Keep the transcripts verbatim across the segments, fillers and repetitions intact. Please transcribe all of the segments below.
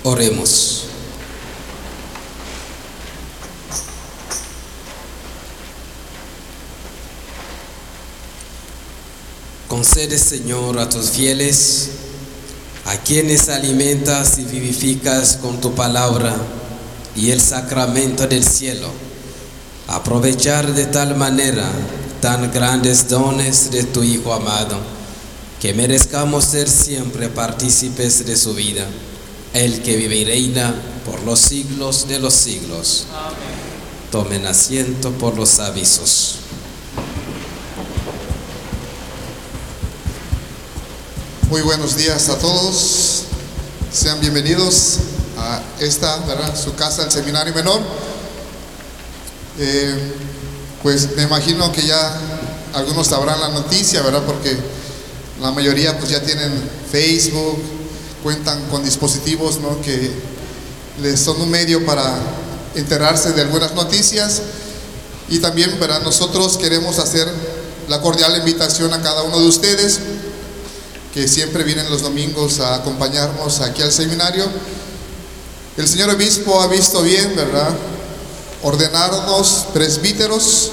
Oremos. Concede, Señor, a tus fieles, a quienes alimentas y vivificas con tu palabra y el sacramento del cielo, aprovechar de tal manera tan grandes dones de tu Hijo amado, que merezcamos ser siempre partícipes de su vida, el que vive y reina por los siglos de los siglos. Amén. Tomen asiento por los avisos. Muy buenos días a todos, sean bienvenidos a esta, ¿verdad?, su casa, el Seminario Menor. Eh, pues me imagino que ya algunos sabrán la noticia, ¿verdad?, porque la mayoría pues ya tienen Facebook, cuentan con dispositivos, ¿no?, que les son un medio para enterarse de algunas noticias. Y también, ¿verdad?, nosotros queremos hacer la cordial invitación a cada uno de ustedes que siempre vienen los domingos a acompañarnos aquí al seminario. El señor obispo ha visto bien, ¿verdad?, ordenarnos presbíteros,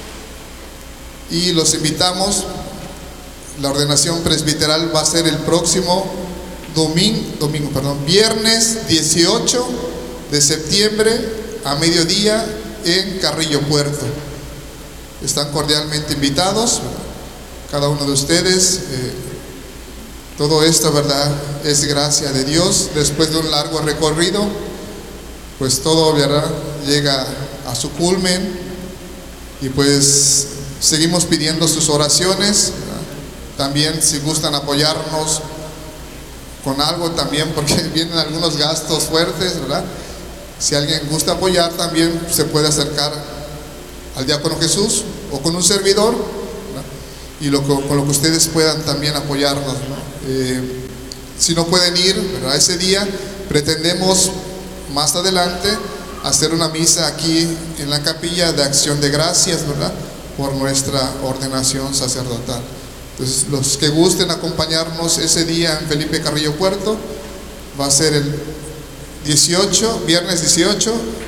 y los invitamos. La ordenación presbiteral va a ser el próximo domingo, domingo, perdón, viernes dieciocho de septiembre a mediodía en Carrillo Puerto. Están cordialmente invitados cada uno de ustedes. Eh, todo esto, ¿verdad?, es gracia de Dios. Después de un largo recorrido, pues todo, ¿verdad?, llega a su culmen, y pues seguimos pidiendo sus oraciones, ¿verdad? También, si gustan apoyarnos con algo también, porque vienen algunos gastos fuertes, ¿verdad? Si alguien gusta apoyar, también se puede acercar al Diácono Jesús o con un servidor, ¿verdad?, y lo, con lo que ustedes puedan también apoyarnos, ¿no? Eh, si no pueden ir, ¿verdad?, ese día, pretendemos más adelante hacer una misa aquí en la capilla de acción de gracias, ¿verdad?, por nuestra ordenación sacerdotal. Entonces, los que gusten acompañarnos ese día en Felipe Carrillo Puerto, va a ser el dieciocho, viernes dieciocho